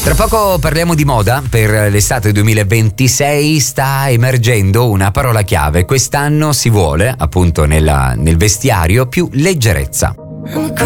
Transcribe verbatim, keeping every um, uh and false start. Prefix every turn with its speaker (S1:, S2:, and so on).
S1: Tra poco parliamo di moda. Per l'estate duemilaventisei sta emergendo una parola chiave. Quest'anno si vuole, appunto nella, nel vestiario, più leggerezza.